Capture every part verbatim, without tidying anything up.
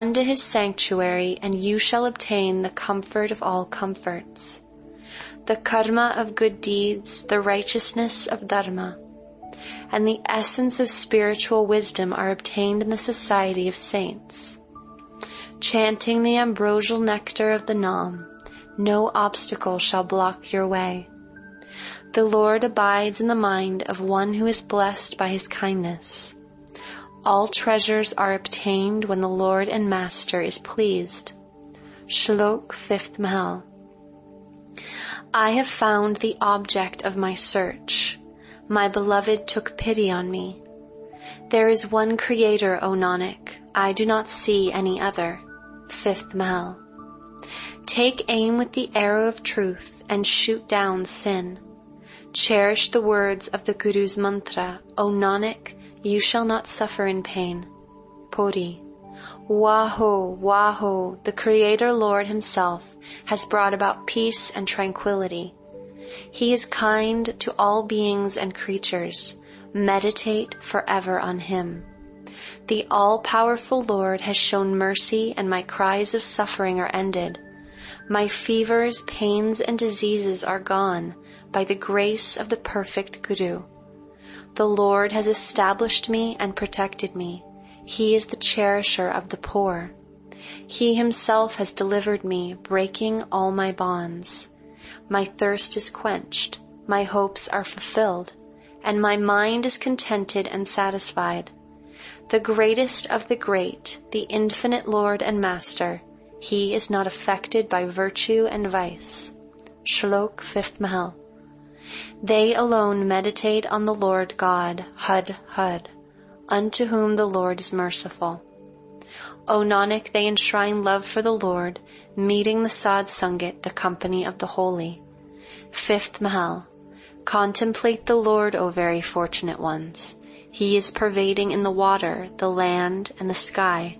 to his sanctuary, and you shall obtain the comfort of all comforts. The karma of good deeds, the righteousness of dharma, and the essence of spiritual wisdom are obtained in the society of saints. Chanting the ambrosial nectar of the Nam, no obstacle shall block your way. The Lord abides in the mind of one who is blessed by his kindness. All treasures are obtained when the Lord and Master is pleased. Shlok fifth Mahal. I have found the object of my search. My beloved took pity on me. There is one Creator, O Nanak. I do not see any other. Fifth Mahal. Take aim with the arrow of truth and shoot down sin. Cherish the words of the Guru's mantra, O Nanak, you shall not suffer in pain. Puri. Waho, Waho, the Creator Lord himself has brought about peace and tranquility. He is kind to all beings and creatures. Meditate forever on him. The all-powerful Lord has shown mercy, and my cries of suffering are ended. My fevers, pains, and diseases are gone by the grace of the perfect Guru. The Lord has established me and protected me. He is the cherisher of the poor. He himself has delivered me, breaking all my bonds. My thirst is quenched, my hopes are fulfilled, and my mind is contented and satisfied. The greatest of the great, the infinite Lord and Master, he is not affected by virtue and vice. Shlok fifth Mahal. They alone meditate on the Lord God, Had Had, unto whom the Lord is merciful. O Nanak, they enshrine love for the Lord, meeting the Sad Sangat, the company of the holy. Fifth Mahal. Contemplate the Lord, O very fortunate ones. He is pervading in the water, the land, and the sky.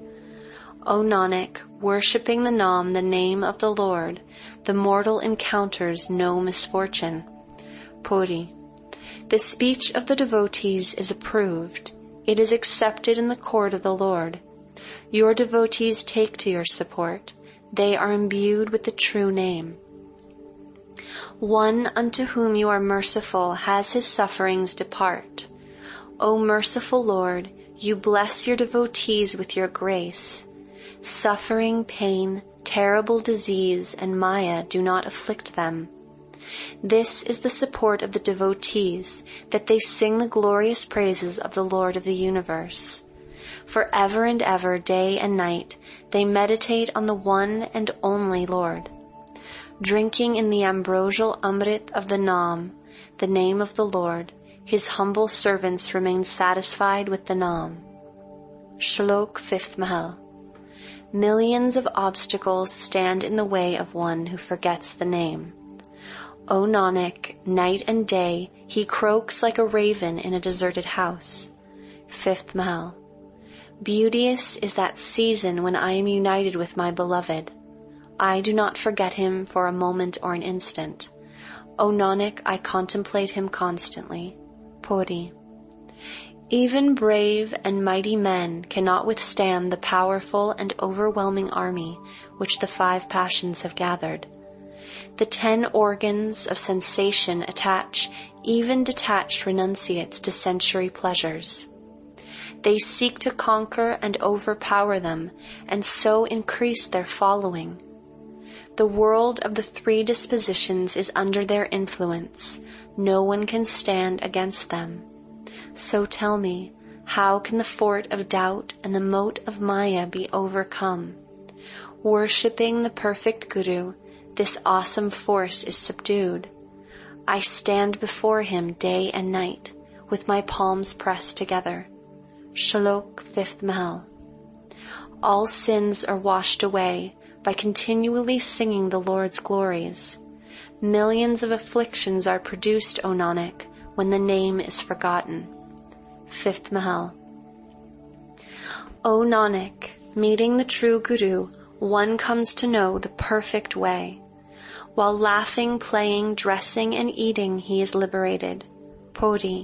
O Nanak, worshipping the Nam, the name of the Lord, the mortal encounters no misfortune. Puri. The speech of the devotees is approved. It is accepted in the court of the Lord. Your devotees take to your support. They are imbued with the true name. One unto whom you are merciful has his sufferings depart. O merciful Lord, you bless your devotees with your grace. Suffering, pain, terrible disease, and Maya do not afflict them. This is the support of the devotees, that they sing the glorious praises of the Lord of the universe. For ever and ever, day and night, they meditate on the one and only Lord. Drinking in the ambrosial Amrit of the Nam, the name of the Lord, his humble servants remain satisfied with the Nam. Shlok fifth Mahal. Millions of obstacles stand in the way of one who forgets the name. O Nanak, night and day, he croaks like a raven in a deserted house. Fifth Mahal. Beauteous is that season when I am united with my beloved. I do not forget him for a moment or an instant. O Nanak, I contemplate him constantly. Puri. Even brave and mighty men cannot withstand the powerful and overwhelming army which the five passions have gathered. The ten organs of sensation attach even detached renunciates to sensory pleasures. They seek to conquer and overpower them, and so increase their following. The world of the three dispositions is under their influence. No one can stand against them. So tell me, how can the fort of doubt and the moat of Maya be overcome? Worshipping the perfect Guru, this awesome force is subdued. I stand before him day and night, with my palms pressed together. Shlok fifth Mahal. All sins are washed away by continually singing the Lord's glories. Millions of afflictions are produced, O Nanak, when the name is forgotten. Fifth Mahal. O Nanak, meeting the true Guru, one comes to know the perfect way. While laughing, playing, dressing, and eating, he is liberated. Puri.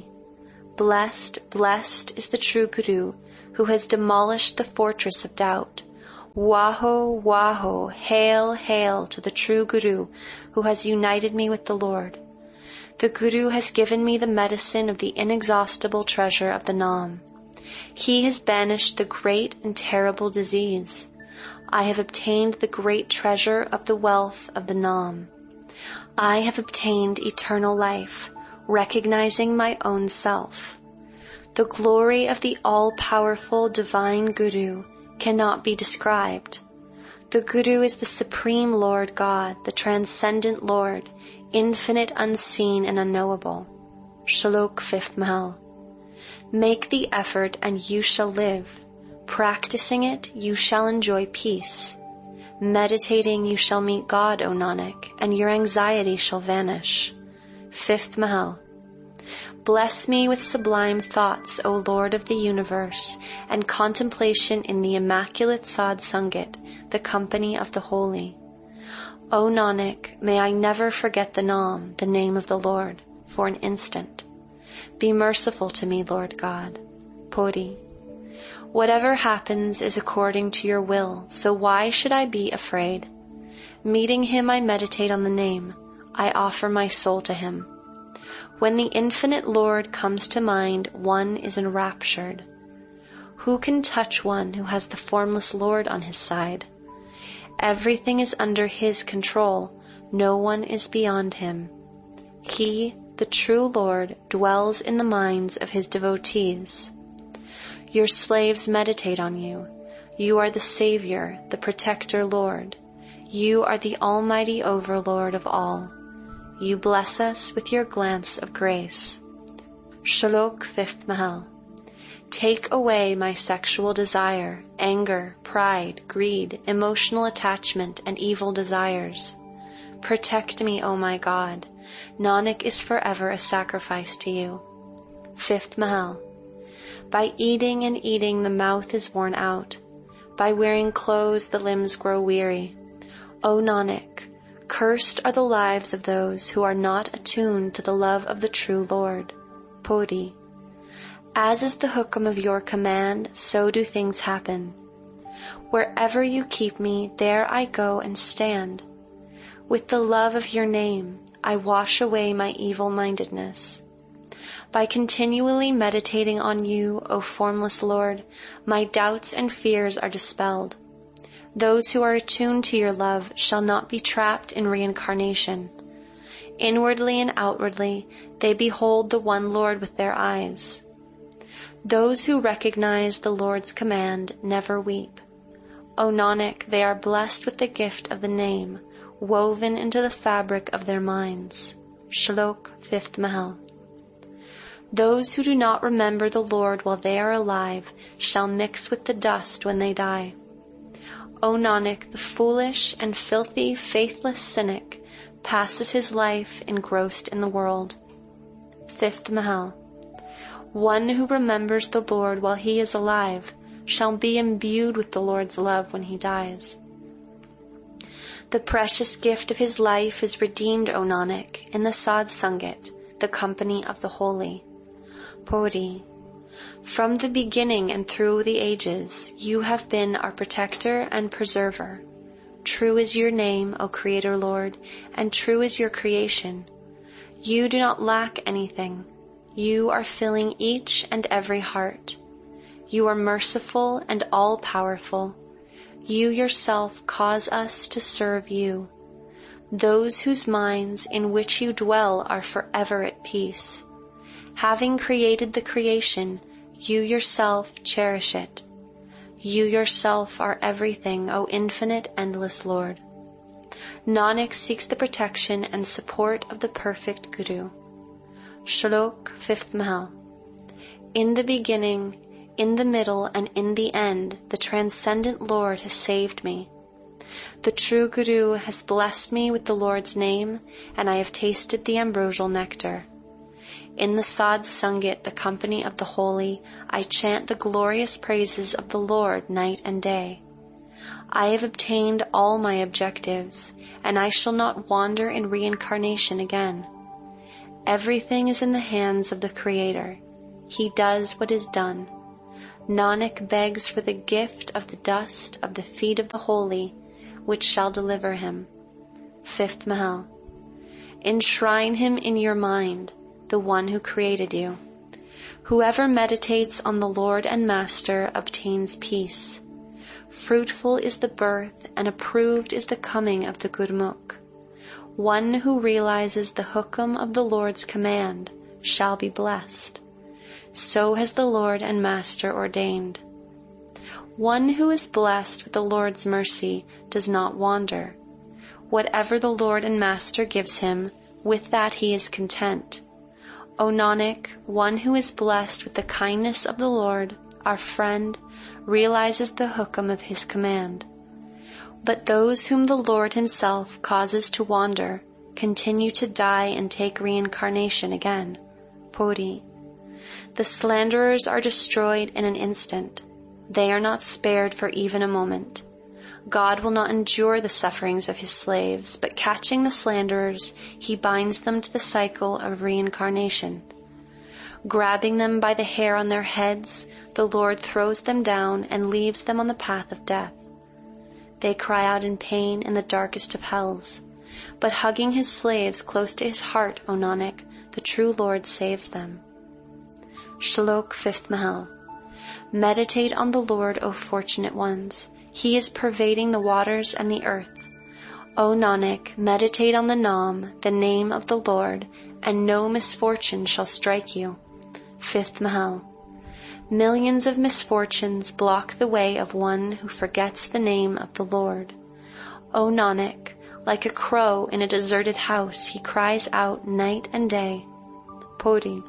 Blessed, blessed is the true Guru, who has demolished the fortress of doubt. Waho, waho, hail, hail to the true Guru who has united me with the Lord. The Guru has given me the medicine of the inexhaustible treasure of the Nam. He has banished the great and terrible disease. I have obtained the great treasure of the wealth of the Nam. I have obtained eternal life, recognizing my own self. The glory of the all-powerful divine Guru cannot be described. The Guru is the Supreme Lord God, the Transcendent Lord, infinite, unseen, and unknowable. Shlok fifth Mahal. Make the effort and you shall live. Practicing it, you shall enjoy peace. Meditating, you shall meet God, O Nanak, and your anxiety shall vanish. Fifth Mahal. Bless me with sublime thoughts, O Lord of the universe, and contemplation in the immaculate Sad Sangat, the company of the holy. O Nanak, may I never forget the Nam, the name of the Lord, for an instant. Be merciful to me, Lord God. Puri. Whatever happens is according to your will, so why should I be afraid? Meeting him, I meditate on the name. I offer my soul to him. When the infinite Lord comes to mind, one is enraptured. Who can touch one who has the formless Lord on his side? Everything is under his control. No one is beyond him. He, the true Lord, dwells in the minds of his devotees. Your slaves meditate on you. You are the Savior, the Protector Lord. You are the Almighty Overlord of all. You bless us with your glance of grace. Shlok fifth Mahal. Take away my sexual desire, anger, pride, greed, emotional attachment, and evil desires. Protect me, O my God. Nanak is forever a sacrifice to you. Fifth Mahal. By eating and eating the mouth is worn out. By wearing clothes the limbs grow weary. O Nanak, cursed are the lives of those who are not attuned to the love of the true Lord. Puri. As is the hukum of your command, so do things happen. Wherever you keep me, there I go and stand. With the love of your name, I wash away my evil-mindedness. By continually meditating on you, O formless Lord, my doubts and fears are dispelled. Those who are attuned to your love shall not be trapped in reincarnation. Inwardly and outwardly, they behold the one Lord with their eyes. Those who recognize the Lord's command never weep. O Nanak, they are blessed with the gift of the name, woven into the fabric of their minds. Shlok fifth Mahal. Those who do not remember the Lord while they are alive shall mix with the dust when they die. O Nanak, the foolish and filthy, faithless cynic passes his life engrossed in the world. Fifth Mahal. One who remembers the Lord while he is alive shall be imbued with the Lord's love when he dies. The precious gift of his life is redeemed, O Nanak, in the Sad Sangat, the company of the holy. Puri. From the beginning and through the ages, you have been our protector and preserver. True is your name, O Creator Lord, and true is your creation. You do not lack anything. You are filling each and every heart. You are merciful and all-powerful. You yourself cause us to serve you. Those whose minds in which you dwell are forever at peace. Having created the creation, you yourself cherish it. You yourself are everything, O infinite, endless Lord. Nanak seeks the protection and support of the perfect Guru. Shlok fifth Mahal. In the beginning, in the middle, and in the end, the Transcendent Lord has saved me. The true Guru has blessed me with the Lord's name, and I have tasted the ambrosial nectar. In the Sad Sangat, the company of the holy, I chant the glorious praises of the Lord night and day. I have obtained all my objectives, and I shall not wander in reincarnation again. Everything is in the hands of the Creator. He does what is done. Nanak begs for the gift of the dust of the feet of the holy, which shall deliver him. Fifth Mahal. Enshrine him in your mind, the one who created you. Whoever meditates on the Lord and Master obtains peace. Fruitful is the birth and approved is the coming of the Gurmukh. One who realizes the hukam of the Lord's command shall be blessed. So has the Lord and Master ordained. One who is blessed with the Lord's mercy does not wander. Whatever the Lord and Master gives him, with that he is content. O Nanak, one who is blessed with the kindness of the Lord, our friend, realizes the hukam of his command. But those whom the Lord himself causes to wander continue to die and take reincarnation again. Puri. The slanderers are destroyed in an instant. They are not spared for even a moment. God will not endure the sufferings of his slaves, but catching the slanderers, he binds them to the cycle of reincarnation. Grabbing them by the hair on their heads, the Lord throws them down and leaves them on the path of death. They cry out in pain in the darkest of hells, but hugging his slaves close to his heart, O Nanak, the true Lord saves them. Shlok Fifth Mahal. Meditate on the Lord, O fortunate ones. He is pervading the waters and the earth. O Nanak, meditate on the Naam, the name of the Lord, and no misfortune shall strike you. Fifth Mahal. Millions of misfortunes block the way of one who forgets the name of the Lord. O Nanak, like a crow in a deserted house, he cries out night and day. Puri.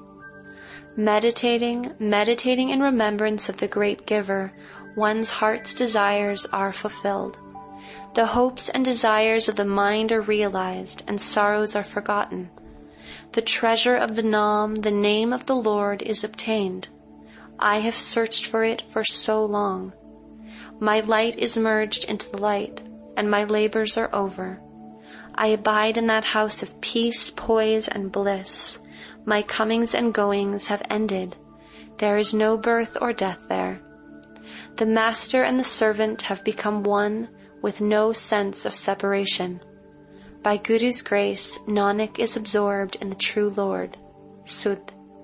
Meditating, meditating in remembrance of the great giver, one's heart's desires are fulfilled. The hopes and desires of the mind are realized, and sorrows are forgotten. The treasure of the Naam, the name of the Lord, is obtained. I have searched for it for so long. My light is merged into the light, and my labors are over. I abide in that house of peace, poise, and bliss. My comings and goings have ended. There is no birth or death there. The master and the servant have become one, with no sense of separation. By Guru's grace, Nanak is absorbed in the true Lord. Sud.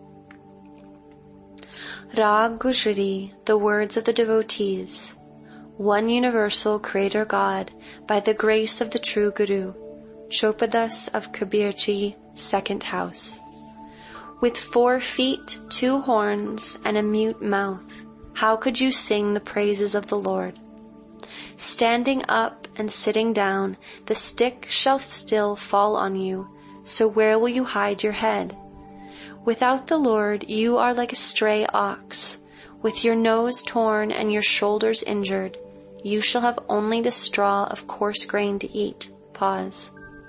Rag Gujari, the words of the devotees. One universal Creator God, by the grace of the true Guru. Chopadas of Kabirji, second house. With four feet, two horns, and a mute mouth, how could you sing the praises of the Lord? Standing up and sitting down, the stick shall still fall on you, so where will you hide your head? Without the Lord, you are like a stray ox. With your nose torn and your shoulders injured, you shall have only the straw of coarse grain to eat. Pause.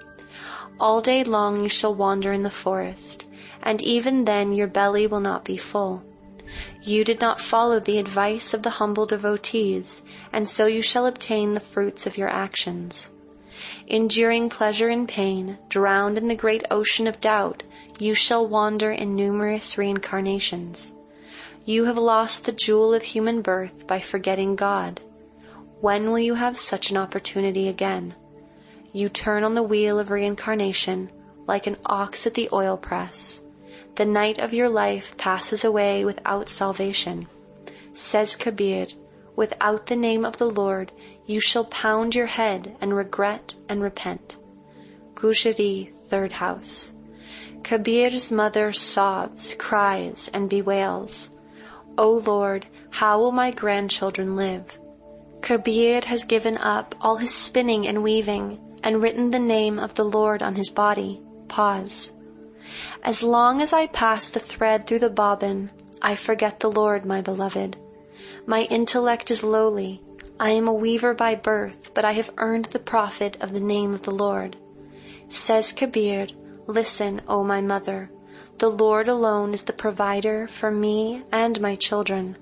All day long you shall wander in the forest, and even then your belly will not be full. You did not follow the advice of the humble devotees, and so you shall obtain the fruits of your actions. Enduring pleasure and pain, drowned in the great ocean of doubt, you shall wander in numerous reincarnations. You have lost the jewel of human birth by forgetting God. When will you have such an opportunity again? You turn on the wheel of reincarnation like an ox at the oil press. The night of your life passes away without salvation. Says Kabir, without the name of the Lord, you shall pound your head and regret and repent. Gujari, third house. Kabir's mother sobs, cries, and bewails, O Lord, how will my grandchildren live? Kabir has given up all his spinning and weaving, and written the name of the Lord on his body. Pause. As long as I pass the thread through the bobbin, I forget the Lord, my beloved. My intellect is lowly. I am a weaver by birth, but I have earned the profit of the name of the Lord. Says Kabir, listen, O my mother. The Lord alone is the provider for me and my children.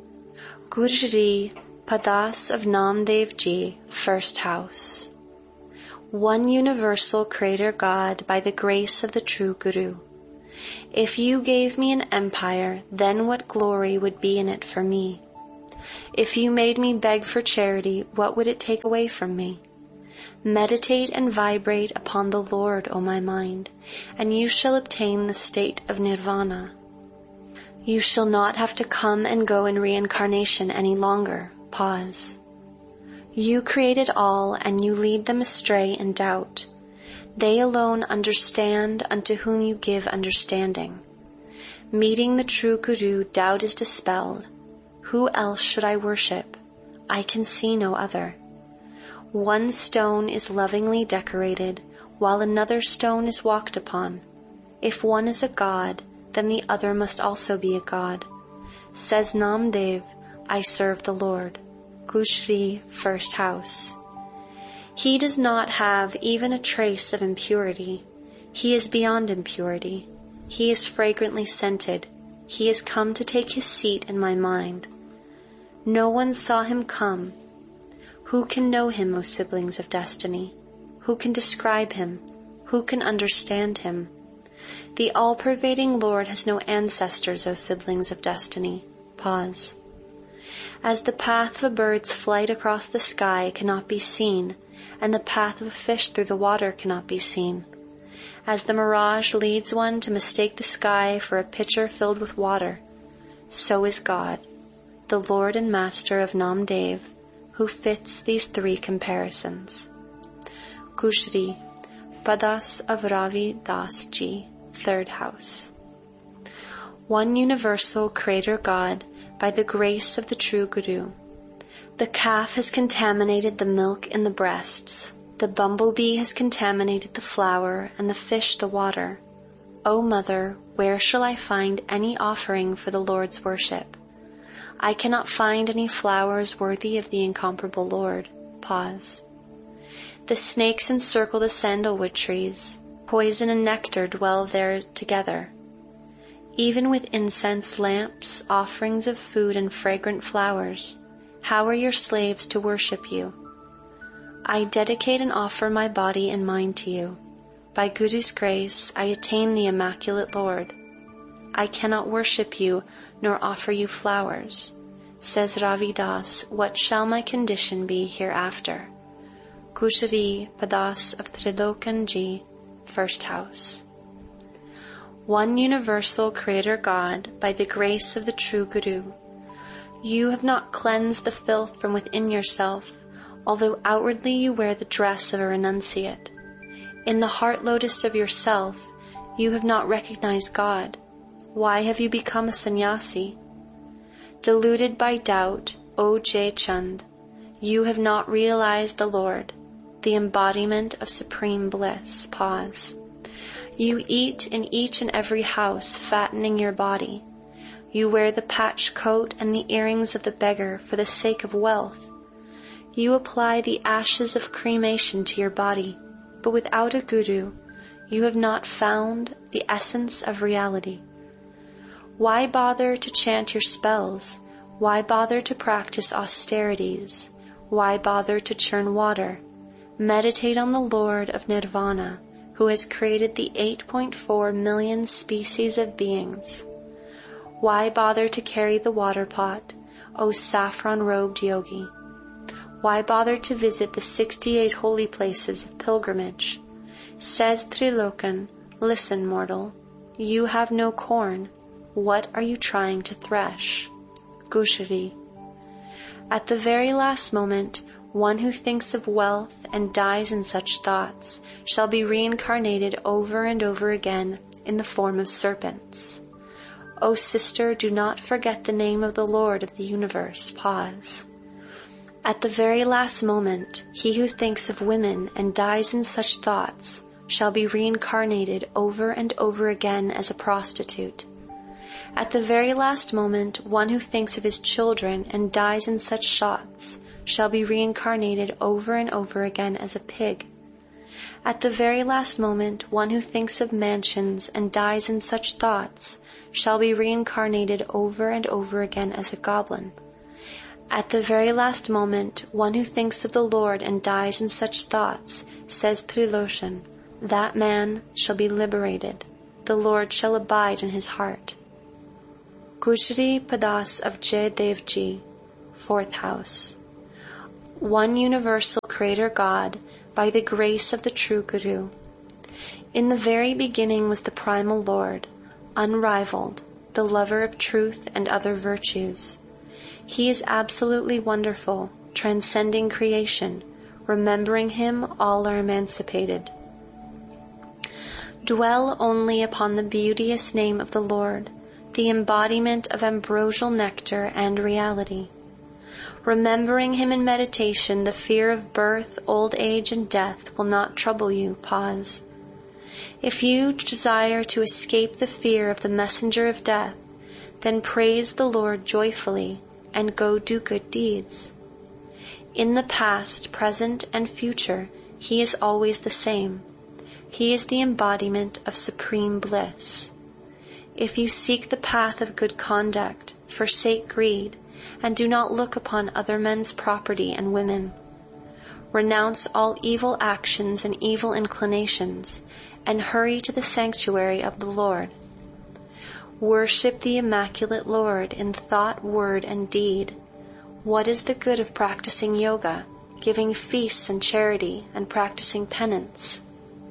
Gujari, Padas of Namdev Ji, first house. One universal Creator God by the grace of the true Guru. If you gave me an empire, then what glory would be in it for me? If you made me beg for charity, what would it take away from me? Meditate and vibrate upon the Lord, O my mind, and you shall obtain the state of nirvana. You shall not have to come and go in reincarnation any longer. Pause. You created all, and you lead them astray in doubt. They alone understand unto whom you give understanding. Meeting the true Guru, doubt is dispelled. Who else should I worship? I can see no other. One stone is lovingly decorated, while another stone is walked upon. If one is a god, then the other must also be a god. Says Namdev, I serve the Lord. Gushri, first house. He does not have even a trace of impurity. He is beyond impurity. He is fragrantly scented. He has come to take his seat in my mind. No one saw him come. Who can know him, O siblings of destiny? Who can describe him? Who can understand him? The all-pervading Lord has no ancestors, O siblings of destiny. Pause. As the path of a bird's flight across the sky cannot be seen, and the path of a fish through the water cannot be seen, as the mirage leads one to mistake the sky for a pitcher filled with water, so is God, the Lord and Master of Namdev, who fits these three comparisons. Gushri, Padas of Ravi Das Ji, third house. One universal Creator God, by the grace of the true Guru. The calf has contaminated the milk in the breasts, the bumblebee has contaminated the flour, and the fish the water. O Mother, where shall I find any offering for the Lord's worship? I cannot find any flowers worthy of the incomparable Lord. Pause. The snakes encircle the sandalwood trees. Poison and nectar dwell there together. Even with incense, lamps, offerings of food, and fragrant flowers, how are your slaves to worship you? I dedicate and offer my body and mind to you. By Guru's grace, I attain the Immaculate Lord. I cannot worship you, nor offer you flowers. Says Ravi Das, what shall my condition be hereafter? Kushari Padas of Trilokan Ji, first house. One universal Creator God, by the grace of the true Guru. You have not cleansed the filth from within yourself, although outwardly you wear the dress of a renunciate. In the heart lotus of yourself, you have not recognized God. Why have you become a sannyasi? Deluded by doubt, O Jai Chand, you have not realized the Lord, the embodiment of supreme bliss. Pause. You eat in each and every house, fattening your body. You wear the patch coat and the earrings of the beggar for the sake of wealth. You apply the ashes of cremation to your body, but without a guru, you have not found the essence of reality. Why bother to chant your spells? Why bother to practice austerities? Why bother to churn water? Meditate on the Lord of Nirvana, who has created the eight point four million species of beings. Why bother to carry the water pot, O saffron-robed yogi? Why bother to visit the sixty-eight holy places of pilgrimage? Says Trilokan, listen, mortal, you have no corn. What are you trying to thresh? Gushari. At the very last moment, one who thinks of wealth and dies in such thoughts shall be reincarnated over and over again in the form of serpents. O sister, do not forget the name of the Lord of the universe. Pause. At the very last moment, he who thinks of women and dies in such thoughts shall be reincarnated over and over again as a prostitute. At the very last moment, one who thinks of his children and dies in such thoughts shall be reincarnated over and over again as a pig. At the very last moment, one who thinks of mansions and dies in such thoughts shall be reincarnated over and over again as a goblin. At the very last moment, one who thinks of the Lord and dies in such thoughts, says Triloshan, that man shall be liberated. The Lord shall abide in his heart. Gushri Padas of Jai Devji, fourth house. One universal Creator God, by the grace of the true Guru. In the very beginning was the primal Lord, unrivaled, the lover of truth and other virtues. He is absolutely wonderful, transcending creation. Remembering him, all are emancipated. Dwell only upon the beauteous name of the Lord, the embodiment of ambrosial nectar and reality. Remembering him in meditation, the fear of birth, old age, and death will not trouble you. Pause. If you desire to escape the fear of the messenger of death, then praise the Lord joyfully and go do good deeds. In the past, present, and future, he is always the same. He is the embodiment of supreme bliss. If you seek the path of good conduct, forsake greed, and do not look upon other men's property and women. Renounce all evil actions and evil inclinations, and hurry to the sanctuary of the Lord. Worship the immaculate Lord in thought, word, and deed. What is the good of practicing yoga, giving feasts and charity, and practicing penance?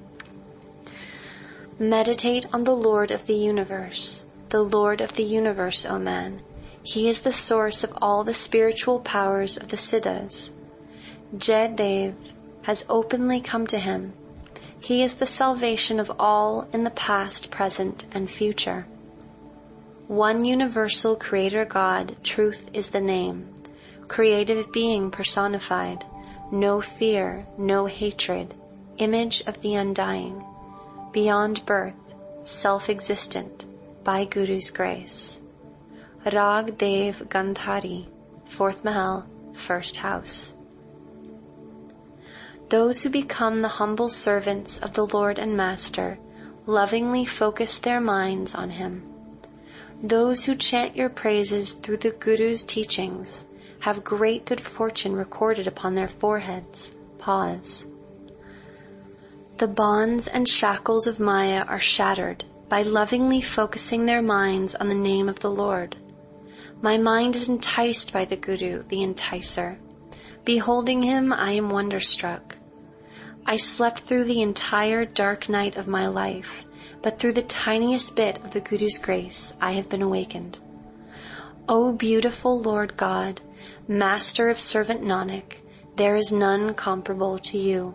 Meditate on the Lord of the universe, the Lord of the universe, O man. He is the source of all the spiritual powers of the Siddhas. Jaydev has openly come to him. He is the salvation of all in the past, present, and future. One universal Creator God, truth is the name. Creative being personified. No fear, no hatred. Image of the undying. Beyond birth, self-existent, by Guru's grace. Rag Dev Gandhari, fourth Mahal, first house. Those who become the humble servants of the Lord and Master lovingly focus their minds on him. Those who chant your praises through the Guru's teachings have great good fortune recorded upon their foreheads. Pause. The bonds and shackles of Maya are shattered by lovingly focusing their minds on the name of the Lord. My mind is enticed by the Guru, the enticer. Beholding him, I am wonderstruck. I slept through the entire dark night of my life, but through the tiniest bit of the Guru's grace, I have been awakened. O beautiful Lord God, Master of Servant Nanak, there is none comparable to you.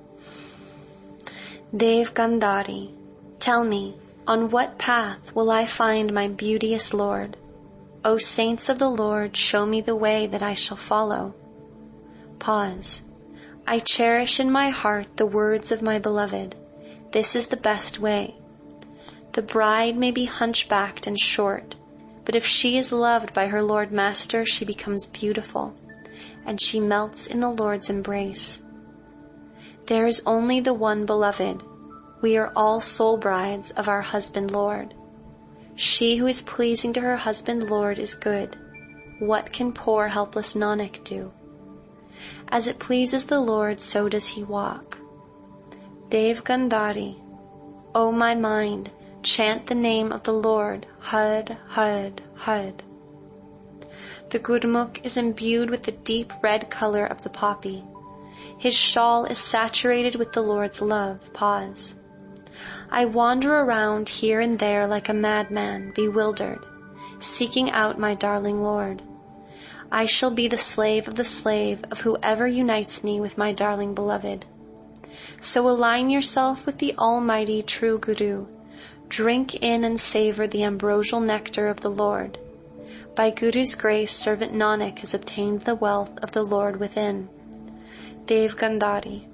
Dev Gandhari, tell me, on what path will I find my beauteous Lord? O saints of the Lord, show me the way that I shall follow. Pause. I cherish in my heart the words of my beloved. This is the best way. The bride may be hunchbacked and short, but if she is loved by her Lord Master, she becomes beautiful, and she melts in the Lord's embrace. There is only the one beloved. We are all soul brides of our husband Lord. She who is pleasing to her husband Lord is good. What can poor helpless Nanak do? As it pleases the Lord, so does he walk. Dev Gandhari, O my mind, chant the name of the Lord, Had, Had, Had. The Gurmukh is imbued with the deep red color of the poppy. His shawl is saturated with the Lord's love. Pause. I wander around here and there like a madman, bewildered, seeking out my darling Lord. I shall be the slave of the slave of whoever unites me with my darling beloved. So align yourself with the almighty true Guru. Drink in and savor the ambrosial nectar of the Lord. By Guru's grace, servant Nanak has obtained the wealth of the Lord within. Dev Gandhari.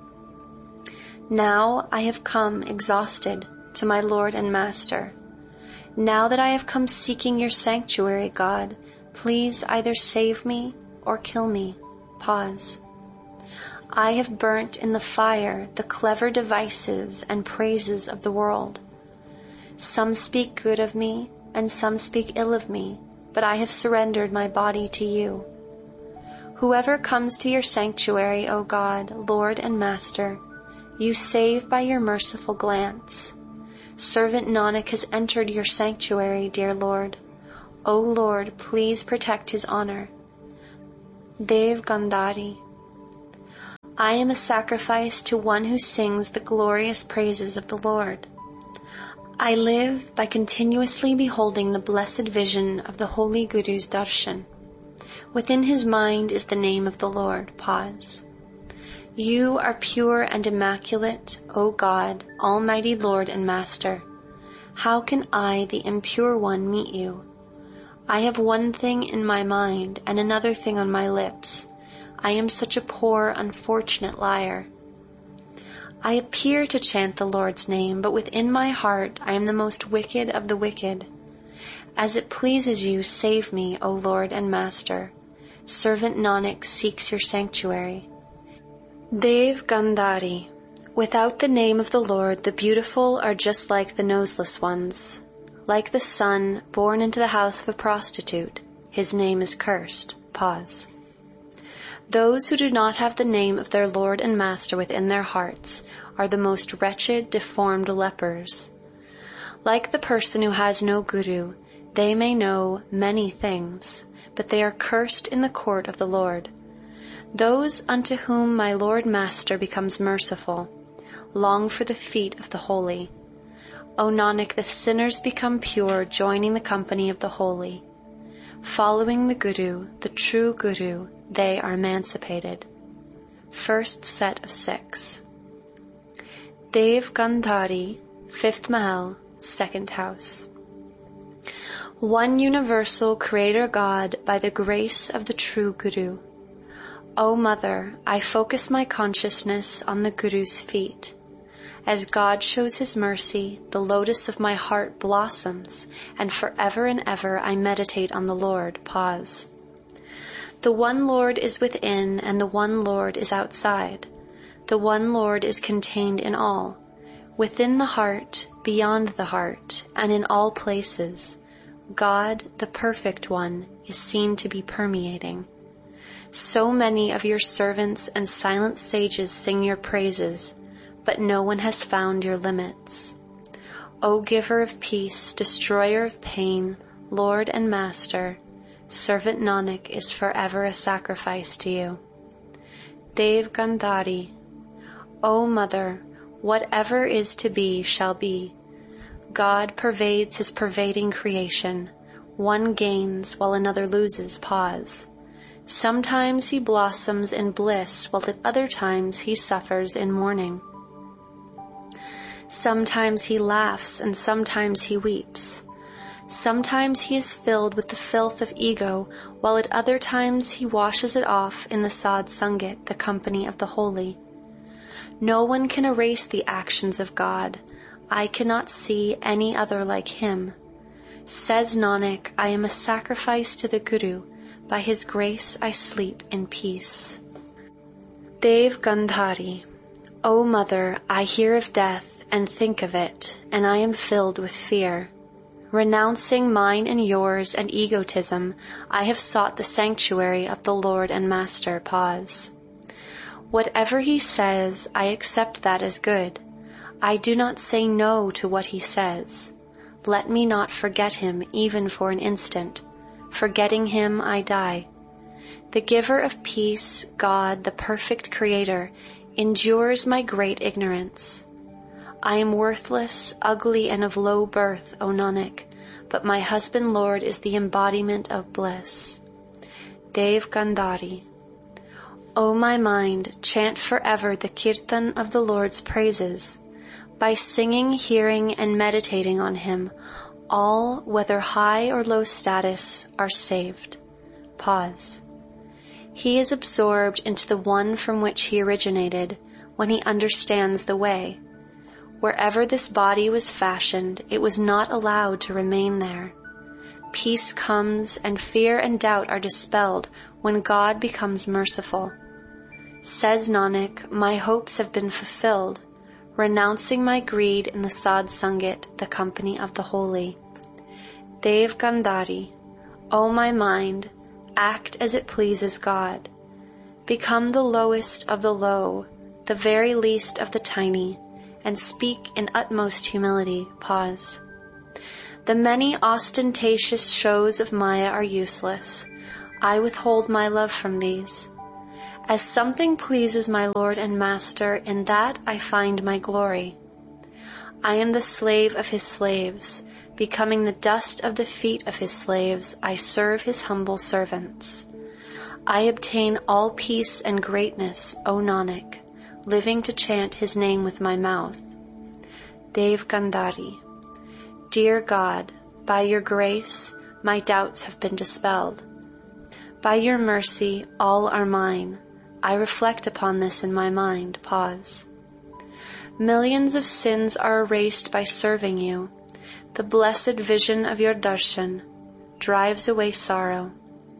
Now I have come exhausted to my Lord and Master. Now that I have come seeking your sanctuary, God, please either save me or kill me. Pause. I have burnt in the fire the clever devices and praises of the world. Some speak good of me, and some speak ill of me, but I have surrendered my body to you. Whoever comes to your sanctuary, O God, Lord and Master, you save by your merciful glance. Servant Nanak has entered your sanctuary, dear Lord. O Lord, please protect his honor. Dev Gandhari. I am a sacrifice to one who sings the glorious praises of the Lord. I live by continuously beholding the blessed vision of the Holy Guru's darshan. Within his mind is the name of the Lord. Pause. You are pure and immaculate, O God, Almighty Lord and Master. How can I, the impure one, meet you? I have one thing in my mind and another thing on my lips. I am such a poor, unfortunate liar. I appear to chant the Lord's name, but within my heart I am the most wicked of the wicked. As it pleases you, save me, O Lord and Master. Servant Nanak seeks your sanctuary. Dev Gandhari. Without the name of the Lord, the beautiful are just like the noseless ones. Like the son born into the house of a prostitute, his name is cursed. Pause. Those who do not have the name of their Lord and Master within their hearts are the most wretched, deformed lepers. Like the person who has no guru, they may know many things, but they are cursed in the court of the Lord. Those unto whom my Lord Master becomes merciful long for the feet of the holy. O Nanak, the sinners become pure, joining the company of the holy. Following the Guru, the true Guru, they are emancipated. First set of six. Dev Gandhari, fifth Mahal, second house. One universal Creator God by the grace of the true Guru. O Mother, I focus my consciousness on the Guru's feet. As God shows his mercy, the lotus of my heart blossoms, and forever and ever I meditate on the Lord. Pause. The one Lord is within, and the one Lord is outside. The one Lord is contained in all, within the heart, beyond the heart, and in all places. God, the perfect one, is seen to be permeating. So many of your servants and silent sages sing your praises, but no one has found your limits. O giver of peace, destroyer of pain, Lord and Master, Servant Nanak is forever a sacrifice to you. Dev Gandhari. O Mother, whatever is to be shall be. God pervades his pervading creation. One gains while another loses. Pause. Sometimes he blossoms in bliss, while at other times he suffers in mourning. Sometimes he laughs and sometimes he weeps. Sometimes he is filled with the filth of ego, while at other times he washes it off in the Sad Sangat, the company of the holy. No one can erase the actions of God. I cannot see any other like him. Says Nanak, I am a sacrifice to the Guru. By his grace I sleep in peace. Dev Gandhari. O Mother, I hear of death and think of it, and I am filled with fear. Renouncing mine and yours and egotism, I have sought the sanctuary of the Lord and Master. Pause. Whatever he says, I accept that as good. I do not say no to what he says. Let me not forget him even for an instant. Forgetting him, I die. The giver of peace, God, the perfect Creator, endures my great ignorance. I am worthless, ugly, and of low birth, O Nanak, but my husband Lord is the embodiment of bliss. Dev Gandhari. O my mind, chant forever the kirtan of the Lord's praises. By singing, hearing, and meditating on him, all, whether high or low status, are saved. Pause. He is absorbed into the one from which he originated when he understands the way. Wherever this body was fashioned, it was not allowed to remain there. Peace comes and fear and doubt are dispelled when God becomes merciful. Says Nanak, my hopes have been fulfilled, renouncing my greed in the Sad Sangat, the company of the holy. Dev Gandhari. O my mind, act as it pleases God. Become the lowest of the low, the very least of the tiny, and speak in utmost humility. Pause. The many ostentatious shows of Maya are useless. I withhold my love from these. As something pleases my Lord and Master, in that I find my glory. I am the slave of his slaves. Becoming the dust of the feet of his slaves, I serve his humble servants. I obtain all peace and greatness, O Nanak, living to chant his name with my mouth. Dev Gandhari. Dear God, by your grace, my doubts have been dispelled. By your mercy, all are mine. I reflect upon this in my mind. Pause. Millions of sins are erased by serving you. The blessed vision of your darshan drives away sorrow.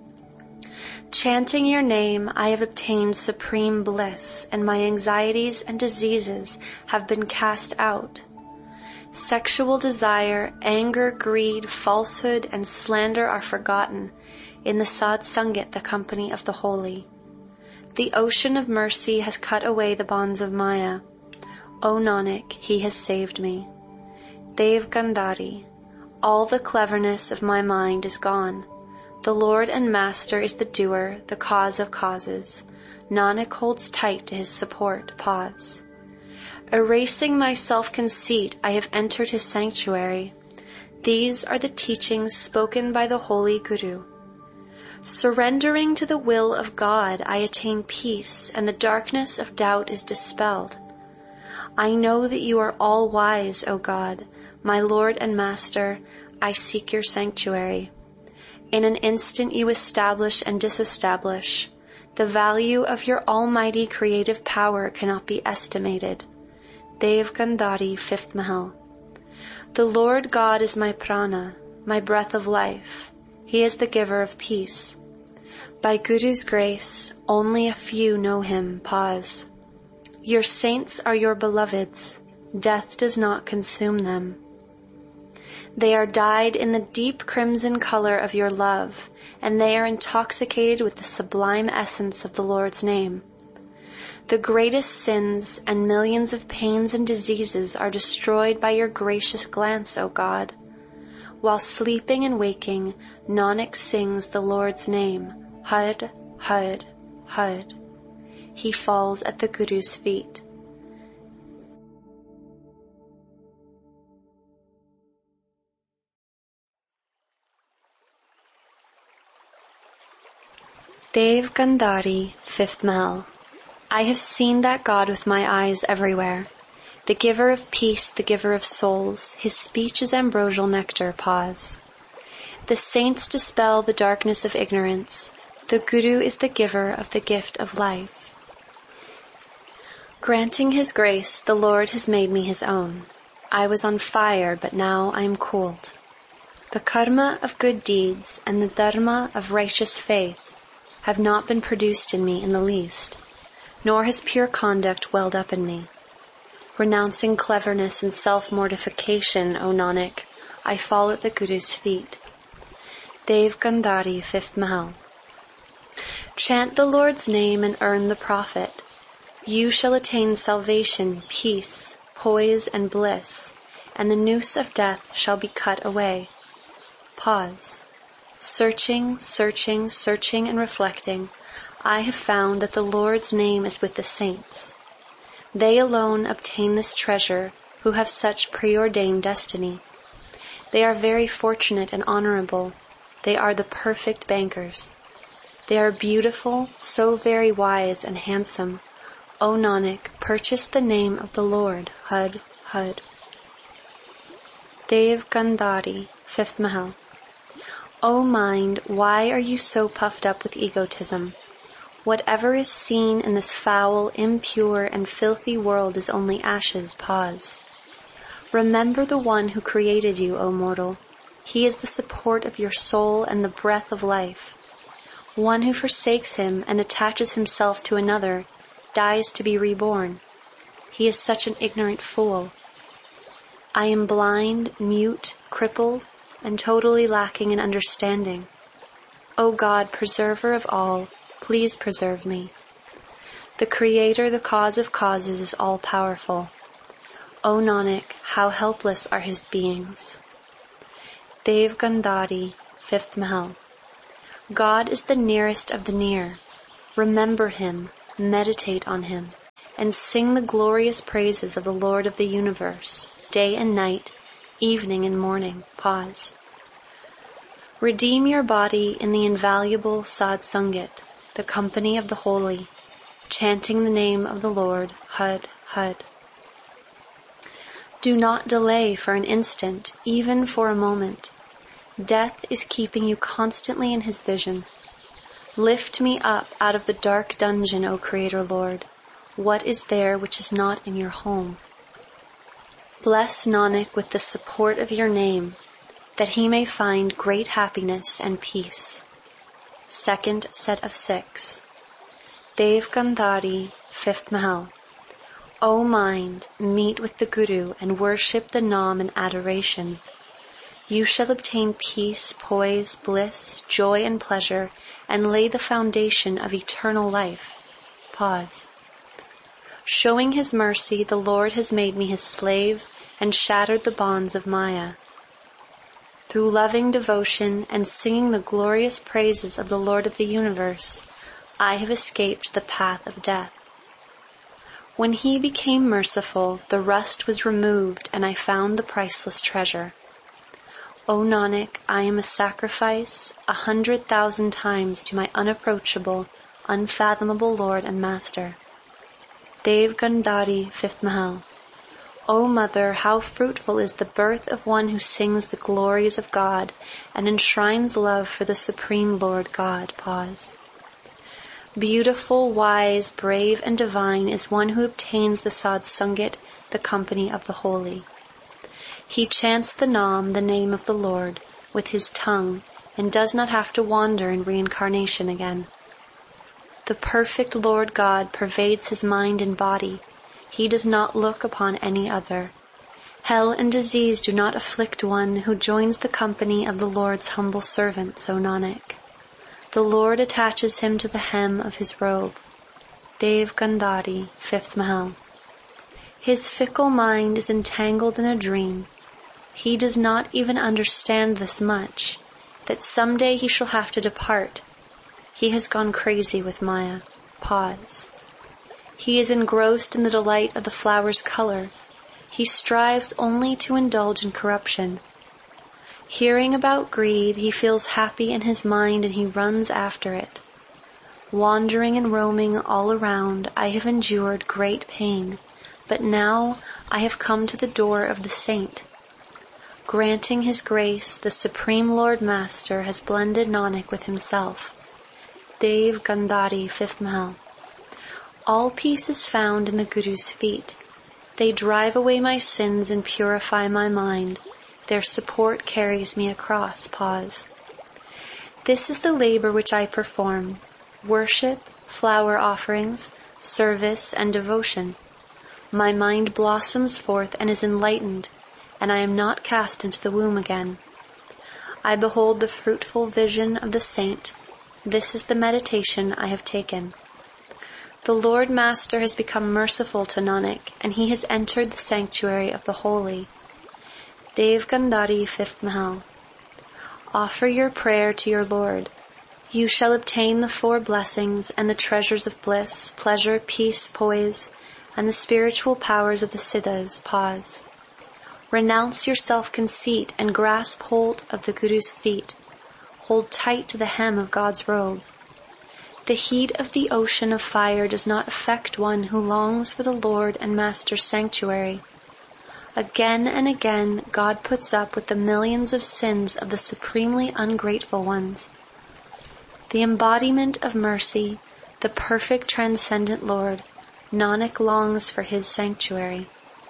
Chanting your name, I have obtained supreme bliss, and my anxieties and diseases have been cast out. Sexual desire, anger, greed, falsehood, and slander are forgotten in the Sad Sangat, the company of the holy. The ocean of mercy has cut away the bonds of Maya. O Nanak, he has saved me. Dev Gandhari. All the cleverness of my mind is gone. The Lord and Master is the doer, the cause of causes. Nanak holds tight to his support. Pause. Erasing my self-conceit, I have entered his sanctuary. These are the teachings spoken by the Holy Guru. Surrendering to the will of God, I attain peace, and the darkness of doubt is dispelled. I know that you are all-wise, O God, my Lord and Master. I seek your sanctuary. In an instant you establish and disestablish. The value of your almighty creative power cannot be estimated. Dev Gandhari, fifth Mahal. The Lord God is my prana, my breath of life. He is the giver of peace. By Guru's grace, only a few know him. Pause. Your saints are your beloveds. Death does not consume them. They are dyed in the deep crimson color of your love, and they are intoxicated with the sublime essence of the Lord's name. The greatest sins and millions of pains and diseases are destroyed by your gracious glance, O God. While sleeping and waking, Nanak sings the Lord's name, Har, Har, Har. He falls at the Guru's feet. Dev Gandhari, fifth Mahal. I have seen that God with my eyes everywhere. The giver of peace, the giver of souls, his speech is ambrosial nectar. Pause. The saints dispel the darkness of ignorance. The Guru is the giver of the gift of life. Granting his grace, the Lord has made me his own. I was on fire, but now I am cooled. The karma of good deeds and the dharma of righteous faith have not been produced in me in the least, nor has pure conduct welled up in me. Renouncing cleverness and self-mortification, O Nanak, I fall at the Guru's feet. Dev Gandhari, fifth Mahal. Chant the Lord's name and earn the profit. You shall attain salvation, peace, poise, and bliss, and the noose of death shall be cut away. Pause. Searching, searching, searching, and reflecting, I have found that the Lord's name is with the saints. They alone obtain this treasure who have such preordained destiny. They are very fortunate and honorable. They are the perfect bankers. They are beautiful, so very wise and handsome. O Nanak, purchase the name of the Lord. Har, Har. Dev Gandhari, fifth Mahal. O mind, why are you so puffed up with egotism? Whatever is seen in this foul, impure, and filthy world is only ashes. Pause. Remember the one who created you, O mortal. He is the support of your soul and the breath of life. One who forsakes him and attaches himself to another dies to be reborn. He is such an ignorant fool. I am blind, mute, crippled, and totally lacking in understanding. O God, preserver of all, please preserve me. The Creator, the cause of causes, is all-powerful. O Nanak, how helpless are his beings. Dev Gandhari, fifth Mahal. God is the nearest of the near. Remember him, meditate on him, and sing the glorious praises of the Lord of the universe, day and night, evening and morning. Pause. Redeem your body in the invaluable Sad Sangat, the company of the holy, chanting the name of the Lord, Hud, Hud. Do not delay for an instant, even for a moment. Death is keeping you constantly in his vision. Lift me up out of the dark dungeon, O Creator Lord. What is there which is not in your home? Bless Nanak with the support of your name, that he may find great happiness and peace. Second set of six. Dev Gandhari, fifth Mahal. O mind, meet with the Guru and worship the Nam in adoration. You shall obtain peace, poise, bliss, joy and pleasure, and lay the foundation of eternal life. Pause. Showing his mercy, the Lord has made me his slave and shattered the bonds of Maya. Through loving devotion and singing the glorious praises of the Lord of the universe, I have escaped the path of death. When he became merciful, the rust was removed and I found the priceless treasure. O Nanak, I am a sacrifice a hundred thousand times to my unapproachable, unfathomable Lord and Master. Dev Gandhari, fifth Mahal. O Mother, how fruitful is the birth of one who sings the glories of God and enshrines love for the Supreme Lord God. Pause. Beautiful, wise, brave, and divine is one who obtains the Sad Sangat, the company of the holy. He chants the Nam, the name of the Lord, with his tongue, and does not have to wander in reincarnation again. The perfect Lord God pervades his mind and body. He does not look upon any other. Hell and disease do not afflict one who joins the company of the Lord's humble servants, O Nanak. The Lord attaches him to the hem of his robe. Dev Gandhari, fifth Mahal. His fickle mind is entangled in a dream. He does not even understand this much, that someday he shall have to depart. He has gone crazy with Maya. Pause. He is engrossed in the delight of the flower's color. He strives only to indulge in corruption. Hearing about greed, he feels happy in his mind and he runs after it. Wandering and roaming all around, I have endured great pain, but now I have come to the door of the saint. Granting his grace, the Supreme Lord Master has blended Nanak with himself. Dev Gandhari, fifth Mahal. All peace is found in the Guru's feet. They drive away my sins and purify my mind. Their support carries me across. Pause. This is the labor which I perform: worship, flower offerings, service, and devotion. My mind blossoms forth and is enlightened, and I am not cast into the womb again. I behold the fruitful vision of the saint. This is the meditation I have taken. The Lord Master has become merciful to Nanak, and he has entered the sanctuary of the holy. Dev Gandhari, fifth Mahal. Offer your prayer to your Lord. You shall obtain the four blessings and the treasures of bliss, pleasure, peace, poise, and the spiritual powers of the Siddhas. Pause. Renounce your self-conceit and grasp hold of the Guru's feet. Hold tight to the hem of God's robe. The heat of the ocean of fire does not affect one who longs for the Lord and Master's sanctuary. Again and again, God puts up with the millions of sins of the supremely ungrateful ones. The embodiment of mercy, the perfect transcendent Lord, Nanak longs for his sanctuary.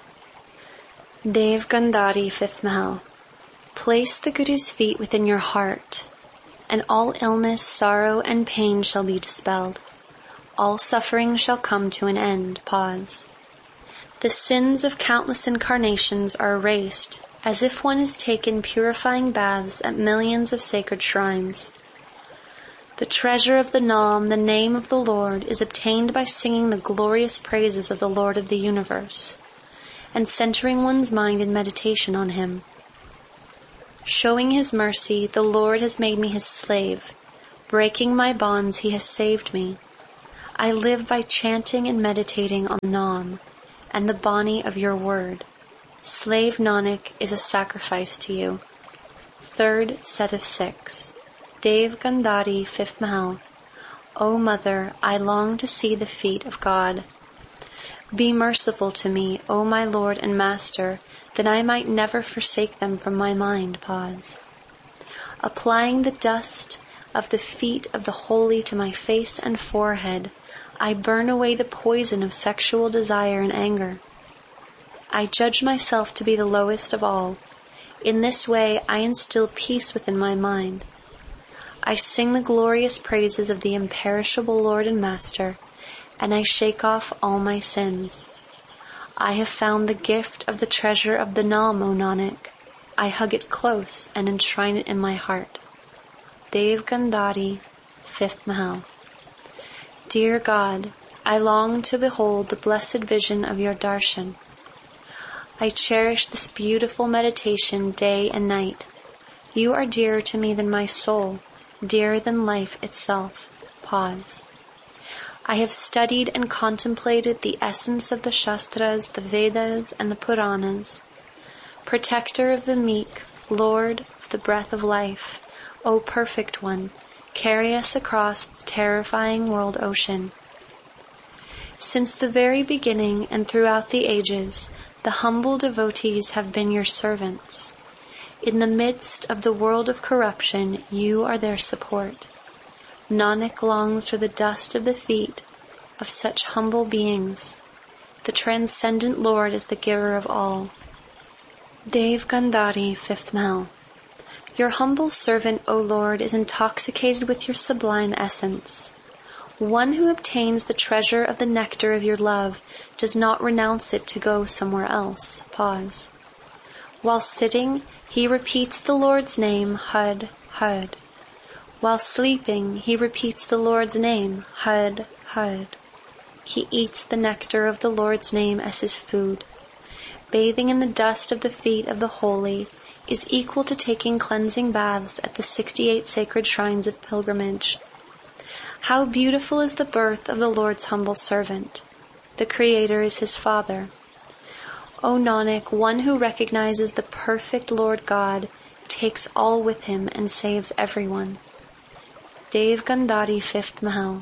Dev Gandhari, fifth Mahal. Place the Guru's feet within your heart, and all illness, sorrow, and pain shall be dispelled. All suffering shall come to an end. Pause. The sins of countless incarnations are erased, as if one has taken purifying baths at millions of sacred shrines. The treasure of the Nam, the name of the Lord, is obtained by singing the glorious praises of the Lord of the universe, and centering one's mind in meditation on him. Showing his mercy, the Lord has made me his slave. Breaking my bonds, he has saved me. I live by chanting and meditating on Naam and the Bani of your word. Slave Nanak is a sacrifice to you. Third set of six. Dev Gandhari, fifth Mahal. O Mother, I long to see the feet of God. Be merciful to me, O my Lord and Master, that I might never forsake them from my mind. Pause. Applying the dust of the feet of the holy to my face and forehead, I burn away the poison of sexual desire and anger. I judge myself to be the lowest of all. In this way I instill peace within my mind. I sing the glorious praises of the imperishable Lord and Master, and I shake off all my sins. I have found the gift of the treasure of the Naam, O Nanak. I hug it close and enshrine it in my heart. Dev Gandhari, fifth Mahal. Dear God, I long to behold the blessed vision of your darshan. I cherish this beautiful meditation day and night. You are dearer to me than my soul, dearer than life itself. Pause. I have studied and contemplated the essence of the Shastras, the Vedas, and the Puranas. Protector of the meek, Lord of the breath of life, O perfect one, carry us across the terrifying world ocean. Since the very beginning and throughout the ages, the humble devotees have been your servants. In the midst of the world of corruption, you are their support. Nanak longs for the dust of the feet of such humble beings. The transcendent Lord is the giver of all. Dev Gandhari, fifth Mahal. Your humble servant, O Lord, is intoxicated with your sublime essence. One who obtains the treasure of the nectar of your love does not renounce it to go somewhere else. Pause. While sitting, he repeats the Lord's name, Had, Had. While sleeping, he repeats the Lord's name, Had, Had. He eats the nectar of the Lord's name as his food. Bathing in the dust of the feet of the holy is equal to taking cleansing baths at the sixty-eight sacred shrines of pilgrimage. How beautiful is the birth of the Lord's humble servant. The Creator is his Father. O Nanak, one who recognizes the perfect Lord God takes all with him and saves everyone. Dev Gandhari, fifth Mahal.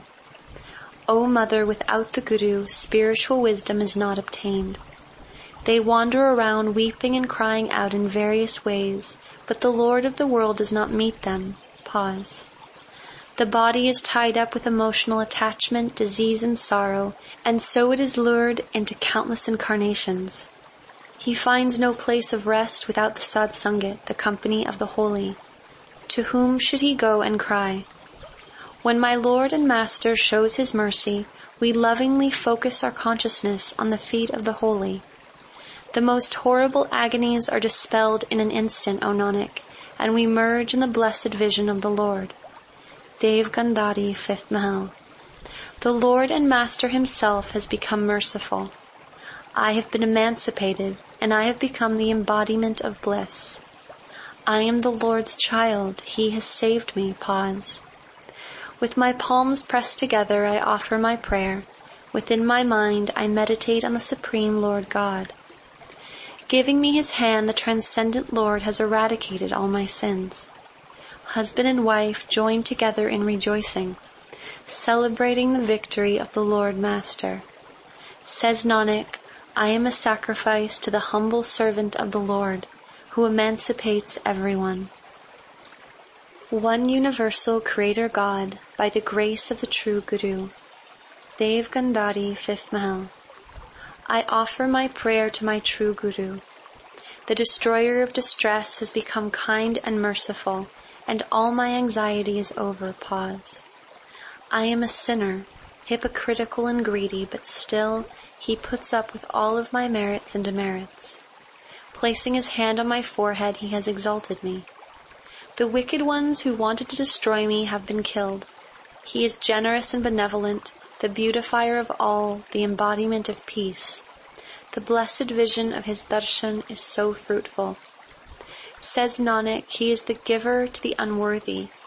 O Mother, without the Guru, spiritual wisdom is not obtained. They wander around weeping and crying out in various ways, but the Lord of the world does not meet them. Pause. The body is tied up with emotional attachment, disease, and sorrow, and so it is lured into countless incarnations. He finds no place of rest without the Sadsangat, the company of the holy. To whom should he go and cry? When my Lord and Master shows his mercy, we lovingly focus our consciousness on the feet of the holy. The most horrible agonies are dispelled in an instant, O Nanak, and we merge in the blessed vision of the Lord. Dev Gandhari, fifth Mahal. The Lord and Master himself has become merciful. I have been emancipated, and I have become the embodiment of bliss. I am the Lord's child. He has saved me. Pause. With my palms pressed together, I offer my prayer. Within my mind, I meditate on the Supreme Lord God. Giving me his hand, the transcendent Lord has eradicated all my sins. Husband and wife join together in rejoicing, celebrating the victory of the Lord Master. Says Nanak, I am a sacrifice to the humble servant of the Lord, who emancipates everyone. One universal Creator God, by the grace of the true Guru. Dev Gandhari, fifth Mahal. I offer my prayer to my true Guru. The destroyer of distress has become kind and merciful, and all my anxiety is over. Pause. I am a sinner, hypocritical and greedy, but still he puts up with all of my merits and demerits. Placing his hand on my forehead, he has exalted me. The wicked ones who wanted to destroy me have been killed. He is generous and benevolent, the beautifier of all, the embodiment of peace. The blessed vision of his darshan is so fruitful. Says Nanak, he is the giver to the unworthy.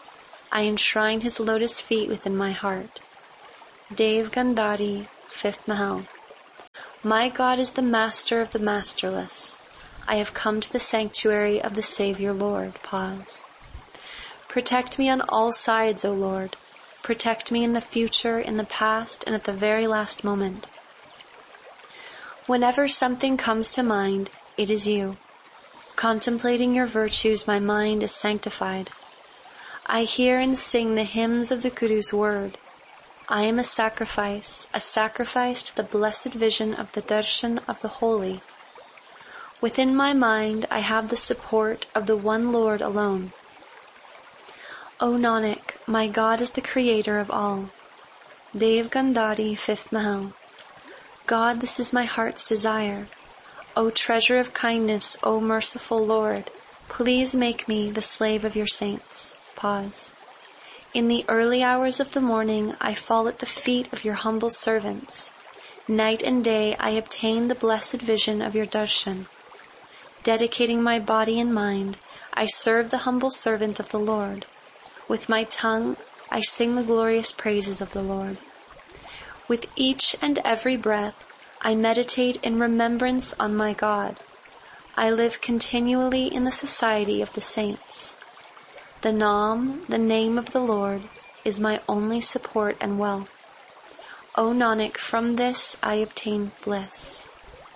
I enshrine his lotus feet within my heart. Dev Gandhari, fifth Mahal. My God is the master of the masterless. I have come to the sanctuary of the Savior Lord. Pause. Protect me on all sides, O Lord. Protect me in the future, in the past, and at the very last moment. Whenever something comes to mind, it is you. Contemplating your virtues, my mind is sanctified. I hear and sing the hymns of the Guru's word. I am a sacrifice, a sacrifice to the blessed vision of the darshan of the holy. Within my mind, I have the support of the one Lord alone. O Nanak, my God is the creator of all. Dev Gandhari, fifth Mahal. God, this is my heart's desire. O treasure of kindness, O merciful Lord, please make me the slave of your saints. Pause. In the early hours of the morning, I fall at the feet of your humble servants. Night and day, I obtain the blessed vision of your darshan. Dedicating my body and mind, I serve the humble servant of the Lord. With my tongue, I sing the glorious praises of the Lord. With each and every breath, I meditate in remembrance on my God. I live continually in the society of the saints. The Naam, the name of the Lord, is my only support and wealth. O Nanak, from this I obtain bliss.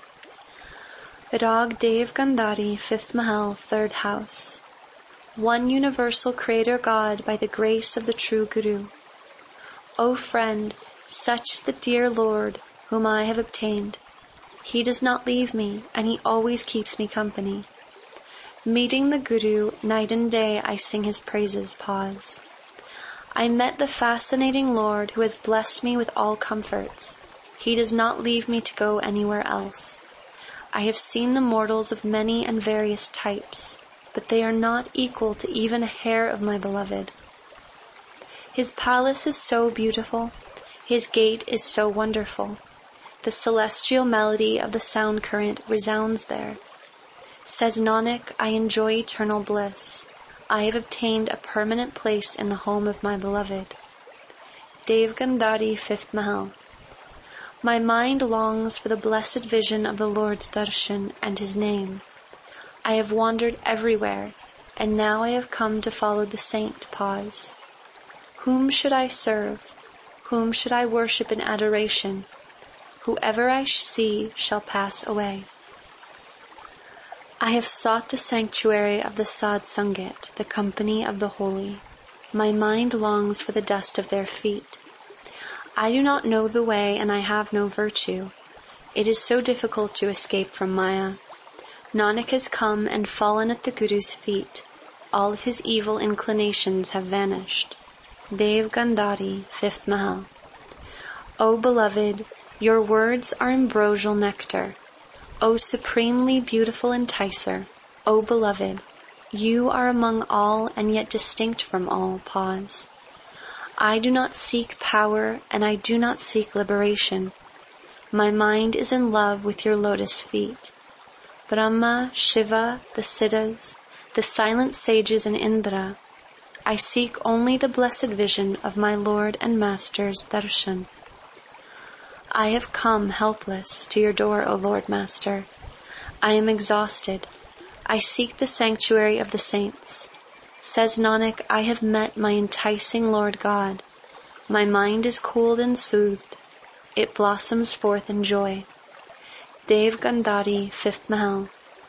Rag Dev Gandhari, fifth Mahal, third house. One universal Creator God by the grace of the true Guru. O friend, such is the dear Lord whom I have obtained. He does not leave me, and he always keeps me company. Meeting the Guru, night and day I sing his praises. Pause. I met the fascinating Lord who has blessed me with all comforts. He does not leave me to go anywhere else. I have seen the mortals of many and various types, but they are not equal to even a hair of my beloved. His palace is so beautiful. His gate is so wonderful. The celestial melody of the sound current resounds there. Says Nanak, I enjoy eternal bliss. I have obtained a permanent place in the home of my beloved. Dev Gandhari, fifth Mahal. My mind longs for the blessed vision of the Lord's darshan and his name. I have wandered everywhere, and now I have come to follow the saint. Pause. Whom should I serve? Whom should I worship in adoration? Whoever I see shall pass away. I have sought the sanctuary of the Sadh Sangat, the company of the holy. My mind longs for the dust of their feet. I do not know the way, and I have no virtue. It is so difficult to escape from Maya. Nanak has come and fallen at the Guru's feet. All of his evil inclinations have vanished. Dev Gandhari, fifth Mahal. O beloved, your words are ambrosial nectar. O supremely beautiful enticer, O beloved, you are among all and yet distinct from all. Pause. I do not seek power and I do not seek liberation. My mind is in love with your lotus feet. Brahma, Shiva, the Siddhas, the silent sages and Indra, I seek only the blessed vision of my Lord and Master's darshan. I have come helpless to your door, O Lord Master. I am exhausted. I seek the sanctuary of the saints. Says Nanak, I have met my enticing Lord God. My mind is cooled and soothed. It blossoms forth in joy. Dev Gandhari, fifth Mahal.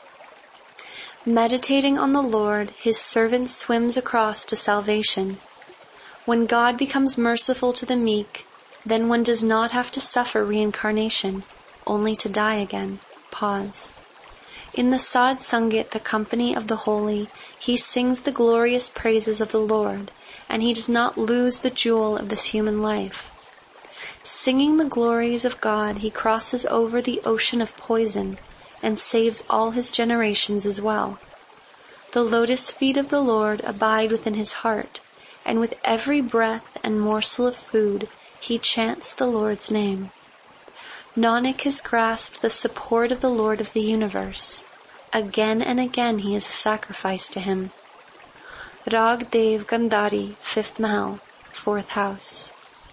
Meditating on the Lord, his servant swims across to salvation. When God becomes merciful to the meek, then one does not have to suffer reincarnation, only to die again. Pause. In the Sadh Sangat, the company of the holy, he sings the glorious praises of the Lord, and he does not lose the jewel of this human life. Singing the glories of God, he crosses over the ocean of poison, and saves all his generations as well. The lotus feet of the Lord abide within his heart, and with every breath and morsel of food, he chants the Lord's name. Nanak has grasped the support of the Lord of the universe. Again and again he is a sacrifice to him. Rag Dev Gandhari, fifth Mahal, fourth house.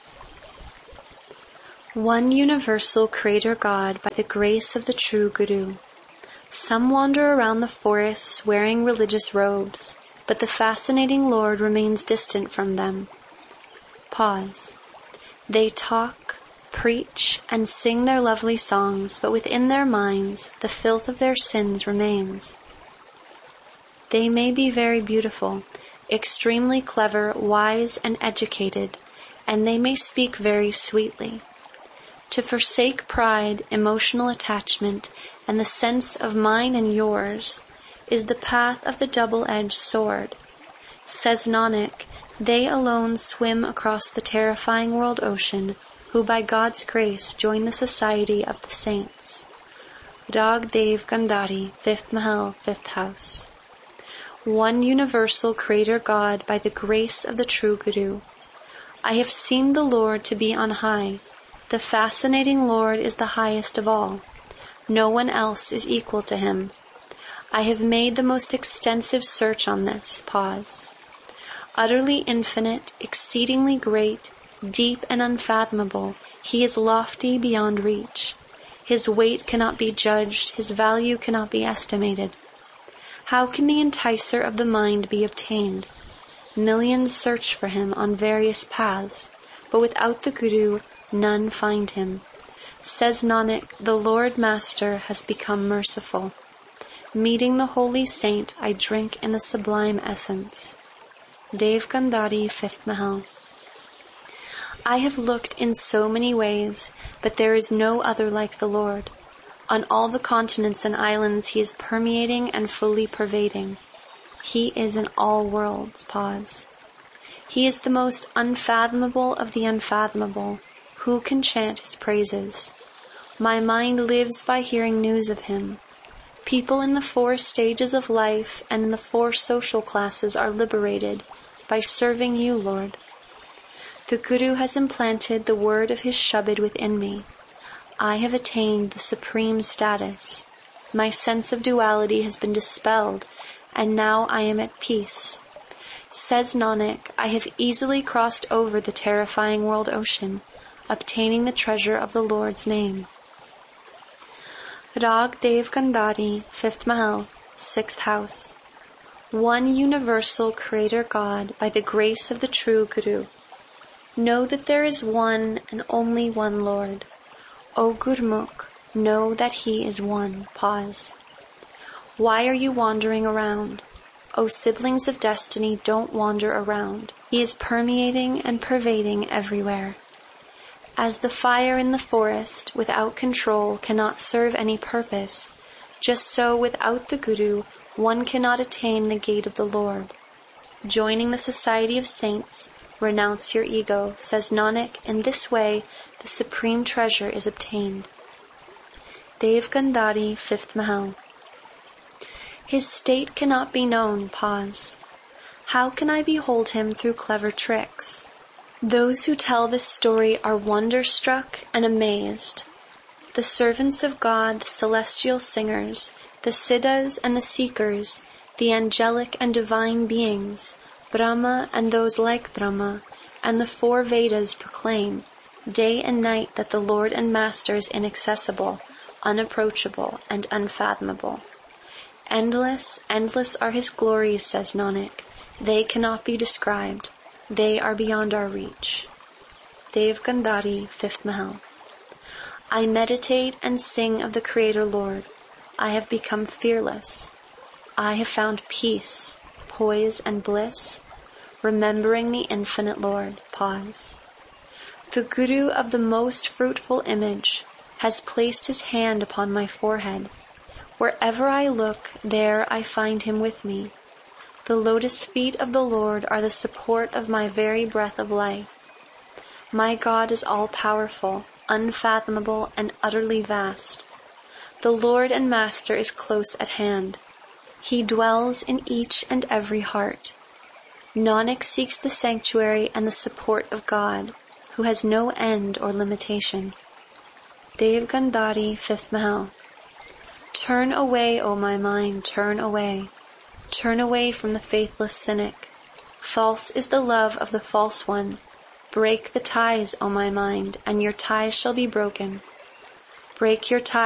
One universal Creator God by the grace of the true Guru. Some wander around the forests wearing religious robes, but the fascinating Lord remains distant from them. Pause. They talk, preach, and sing their lovely songs, but within their minds the filth of their sins remains. They may be very beautiful, extremely clever, wise, and educated, and they may speak very sweetly. To forsake pride, emotional attachment, and the sense of mine and yours is the path of the double-edged sword. Says Nanak, they alone swim across the terrifying world ocean, who by God's grace join the society of the saints. Rag Dev Gandhari, fifth Mahal, fifth house. One universal Creator God by the grace of the true Guru. I have seen the Lord to be on high. The fascinating Lord is the highest of all. No one else is equal to him. I have made the most extensive search on this. Pause. Utterly infinite, exceedingly great, deep and unfathomable, he is lofty beyond reach. His weight cannot be judged, his value cannot be estimated. How can the enticer of the mind be obtained? Millions search for him on various paths, but without the Guru, none find him. Says Nanak, the Lord Master has become merciful. Meeting the holy saint, I drink in the sublime essence. Dev Gandhari, fifth Mahal. I have looked in so many ways, but there is no other like the Lord. On all the continents and islands he is permeating and fully pervading. He is in all worlds. Pause. He is the most unfathomable of the unfathomable. Who can chant his praises? My mind lives by hearing news of him. People in the four stages of life and in the four social classes are liberated by serving you, Lord. The Guru has implanted the word of his Shabad within me. I have attained the supreme status. My sense of duality has been dispelled, and now I am at peace. Says Nanak, I have easily crossed over the terrifying world ocean, obtaining the treasure of the Lord's name. Rag Dev Gandhari, fifth Mahal, sixth house. One universal Creator God by the grace of the true Guru. Know that there is one and only one Lord. O Gurmukh, know that he is one. Pause. Why are you wandering around? O siblings of destiny, don't wander around. He is permeating and pervading everywhere. As the fire in the forest, without control, cannot serve any purpose, just so without the Guru, one cannot attain the gate of the Lord. Joining the society of saints, renounce your ego. Says Nanak, in this way, the supreme treasure is obtained. Dev Gandhari, fifth Mahal. His state cannot be known. Pause. How can I behold him through clever tricks? Those who tell this story are wonderstruck and amazed. The servants of God, the celestial singers, the siddhas and the seekers, the angelic and divine beings, Brahma and those like Brahma, and the four Vedas proclaim, day and night, that the Lord and Master is inaccessible, unapproachable, and unfathomable. Endless, endless are his glories, says Nanak. They cannot be described. They are beyond our reach. Dev Gandhari, fifth Mahal. I meditate and sing of the Creator Lord. I have become fearless. I have found peace, poise, and bliss, remembering the infinite Lord. Pause. The Guru of the most fruitful image has placed his hand upon my forehead. Wherever I look, there I find him with me. The lotus feet of the Lord are the support of my very breath of life. My God is all-powerful, unfathomable, and utterly vast. The Lord and Master is close at hand. He dwells in each and every heart. Nanak seeks the sanctuary and the support of God, who has no end or limitation. Dev Gandhari, fifth Mahal. Turn away, O my mind, turn away. Turn away from the faithless cynic. False is the love of the false one. Break the ties, O my mind, and your ties shall be broken. Break your ties.